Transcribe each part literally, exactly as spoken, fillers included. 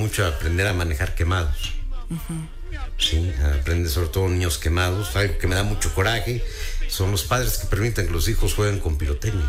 mucho a aprender a manejar quemados. Uh-huh. Sí, aprende sobre todo niños quemados. Algo que me da mucho coraje son los padres que permiten que los hijos jueguen con pirotecnia.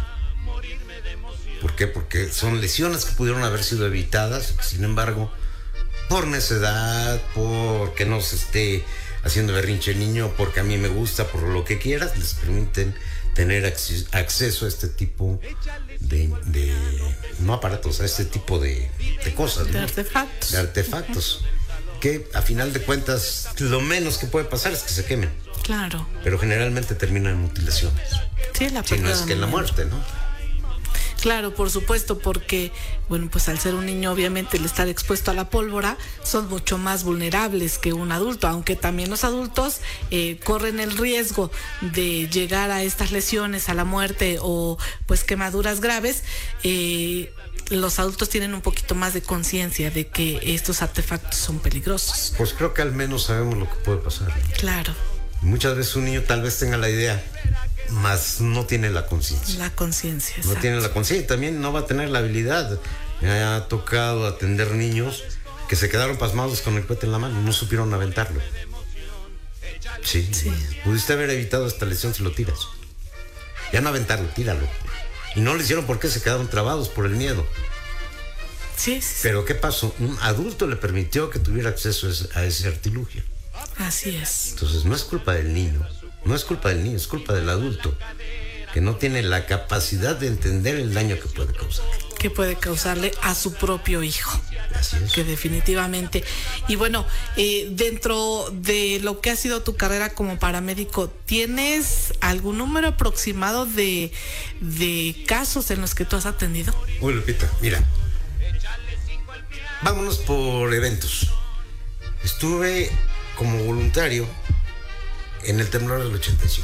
¿Por qué? Porque son lesiones que pudieron haber sido evitadas, sin embargo, por necedad, porque no se esté haciendo berrinche el niño, porque a mí me gusta, por lo que quieras, les permiten tener acceso, acceso a este tipo de, de no aparatos, a este tipo de, de cosas, de ¿no? artefactos. De artefactos. Que a final de cuentas, lo menos que puede pasar es que se quemen. Claro. Pero generalmente terminan en mutilaciones. Sí, la si no es que en la muerte, ¿no? Claro, por supuesto, porque, bueno, pues al ser un niño, obviamente, el estar expuesto a la pólvora, son mucho más vulnerables que un adulto, aunque también los adultos eh, corren el riesgo de llegar a estas lesiones, a la muerte o pues quemaduras graves. Eh, los adultos tienen un poquito más de conciencia de que estos artefactos son peligrosos. Pues creo que al menos sabemos lo que puede pasar, ¿no? Claro. Muchas veces un niño tal vez tenga la idea, mas no tiene la conciencia. La conciencia, No tiene la conciencia y también no va a tener la habilidad. Me ha tocado atender niños que se quedaron pasmados con el cohete en la mano, no supieron aventarlo. Sí. sí. Pudiste haber evitado esta lesión si lo tiras. Ya no aventarlo, tíralo. Y no lo hicieron porque se quedaron trabados por el miedo. Sí, sí. Pero ¿qué pasó? Un adulto le permitió que tuviera acceso a ese artilugio. Así es. Entonces no es culpa del niño. No es culpa del niño, es culpa del adulto, que no tiene la capacidad de entender el daño que puede causar. Que puede causarle a su propio hijo. Así es. Que definitivamente. Y bueno, eh, dentro de lo que ha sido tu carrera como paramédico, ¿tienes algún número aproximado de, de casos en los que tú has atendido? Uy, Lupita, mira. Vámonos por eventos. Estuve como voluntario en el temblor del ochenta y cinco.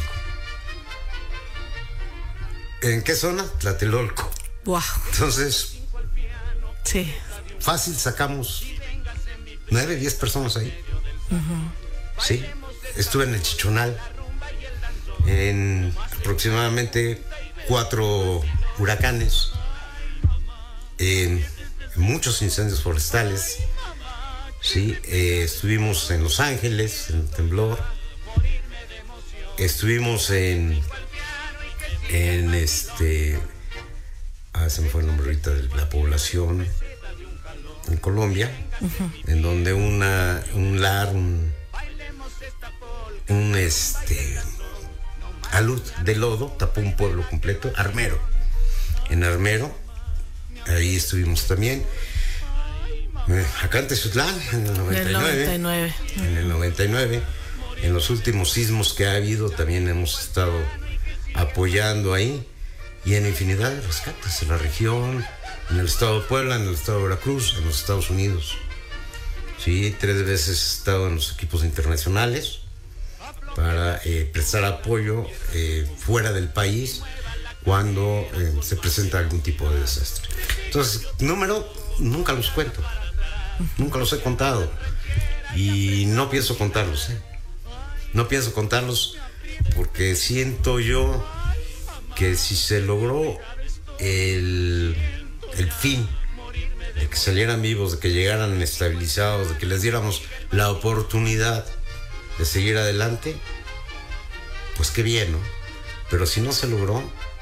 ¿En qué zona? Tlatelolco. Wow. Entonces, sí. Fácil sacamos nueve, diez personas ahí. Uh-huh. Sí. Estuve en el Chichonal, en aproximadamente cuatro huracanes, en muchos incendios forestales. Sí. Eh, estuvimos en Los Ángeles, en el temblor. Estuvimos en en este ah, se me fue el nombre ahorita de la población en Colombia, uh-huh. en donde una un lar un, un este alud de lodo tapó un pueblo completo. Armero, en Armero, ahí estuvimos también. Acá en Tezutlán, en el noventa y nueve, noventa y nueve. En el noventa y nueve, en los últimos sismos que ha habido, también hemos estado apoyando ahí, y en infinidad de rescates en la región, en el estado de Puebla, en el estado de Veracruz, en los Estados Unidos. Sí, tres veces he estado en los equipos internacionales para eh, prestar apoyo eh, fuera del país cuando eh, se presenta algún tipo de desastre. Entonces, número, nunca los cuento, nunca los he contado y no pienso contarlos, ¿eh? No pienso contarlos porque siento yo que si se logró el, el fin de que salieran vivos, de que llegaran estabilizados, de que les diéramos la oportunidad de seguir adelante, pues qué bien, ¿no? Pero si no se logró,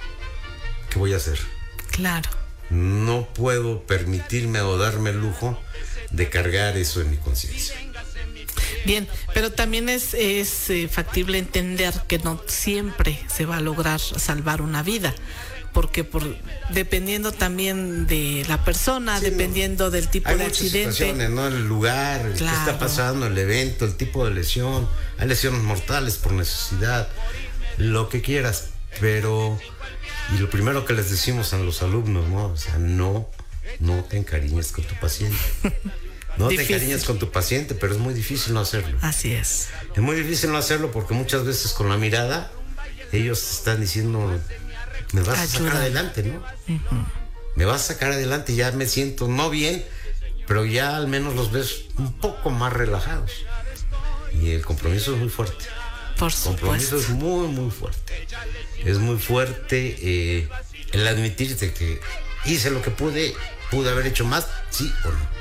¿qué voy a hacer? Claro. No puedo permitirme o darme el lujo de cargar eso en mi conciencia. Bien, pero también es, es eh, factible entender que no siempre se va a lograr salvar una vida, porque por dependiendo también de la persona, sí, dependiendo no. del tipo hay de muchas accidente, situaciones, ¿no? El lugar, claro. qué está pasando, el evento, el tipo de lesión, hay lesiones mortales por necesidad, lo que quieras, pero y lo primero que les decimos a los alumnos, ¿no? O sea, no, no te encariñes con tu paciente. No difícil. Te encariñas con tu paciente, pero es muy difícil no hacerlo. Así es. Es muy difícil no hacerlo porque muchas veces con la mirada ellos te están diciendo, me vas Ayuda. a sacar adelante, ¿no? Uh-huh. Me vas a sacar adelante, ya me siento no bien, pero ya al menos los ves un poco más relajados. Y el compromiso es muy fuerte. Por supuesto. El compromiso es muy, muy fuerte. Es muy fuerte eh, el admitirte que hice lo que pude, pude haber hecho más, sí o no.